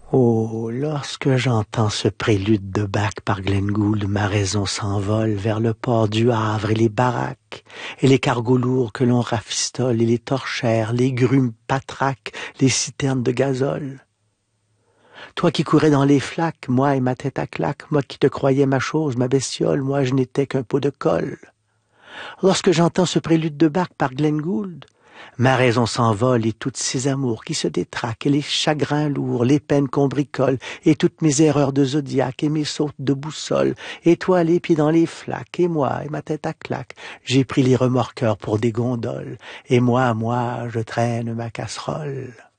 Oh, lorsque j'entends ce prélude de Bach par Glenn Gould, ma raison s'envole vers le port du Havre et les baraques, et les cargos lourds que l'on rafistole, et les torchères, les grumes patraques, les citernes de gazole. Toi qui courais dans les flaques, moi et ma tête à claque, moi qui te croyais ma chose, ma bestiole, moi je n'étais qu'un pot de colle. Lorsque j'entends ce prélude de Bach par Glenn Gould, ma raison s'envole et toutes ces amours qui se détraquent, et les chagrins lourds, les peines qu'on bricole, et toutes mes erreurs de zodiaque, et mes sautes de boussole, et toi les pieds dans les flaques, et moi, et ma tête à claque, j'ai pris les remorqueurs pour des gondoles, et moi, je traîne ma casserole.